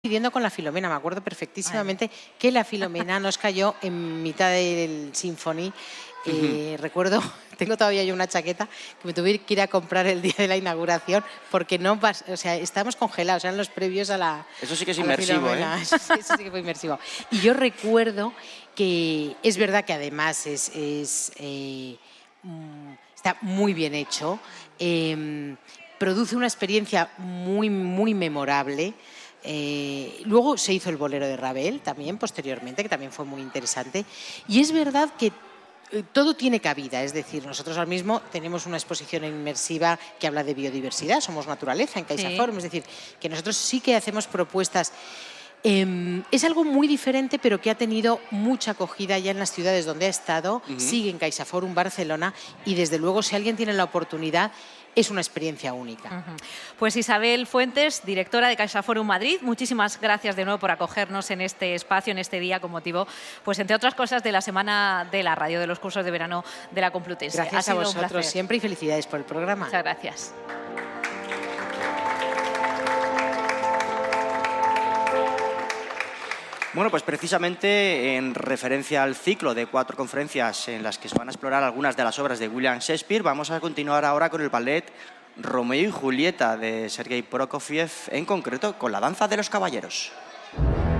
coincidiendo con la Filomena, me acuerdo perfectísimamente que la Filomena nos cayó en mitad del Sinfoní. Recuerdo, tengo todavía yo una chaqueta que me tuve que ir a comprar el día de la inauguración porque no, o sea, estábamos congelados, eran los previos a la Eso sí que es inmersivo, ¿eh? Eso sí que fue inmersivo. Y yo recuerdo que es verdad que además está muy bien hecho, produce una experiencia muy, muy memorable. Luego se hizo el Bolero de Ravel también posteriormente, que también fue muy interesante. Y es verdad que todo tiene cabida, es decir, nosotros ahora mismo tenemos una exposición inmersiva que habla de biodiversidad, somos naturaleza en CaixaForum, es decir, que nosotros sí que hacemos propuestas. Es algo muy diferente, pero que ha tenido mucha acogida ya en las ciudades donde ha estado, sigue en CaixaForum Barcelona y desde luego si alguien tiene la oportunidad es una experiencia única. Pues Isabel Fuentes, directora de CaixaForum Madrid, muchísimas gracias de nuevo por acogernos en este espacio, en este día con motivo, pues entre otras cosas, de la Semana de la Radio, de los cursos de verano de la Complutense. Gracias a vosotros siempre y felicidades por el programa. Muchas gracias. Bueno, pues precisamente en referencia al ciclo de 4 conferencias en las que se van a explorar algunas de las obras de William Shakespeare, vamos a continuar ahora con el ballet Romeo y Julieta de Sergei Prokofiev, en concreto con la danza de los caballeros.